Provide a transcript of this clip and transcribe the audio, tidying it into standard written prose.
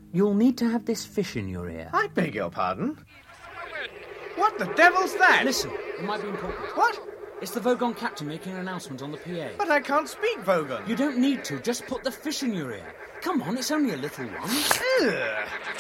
You'll need to have this fish in your ear. I beg your pardon? What the devil's that? Listen, it might be important. What? It's the Vogon captain making an announcement on the PA. But I can't speak Vogon. You don't need to. Just put the fish in your ear. Come on, it's only a little one. Ugh.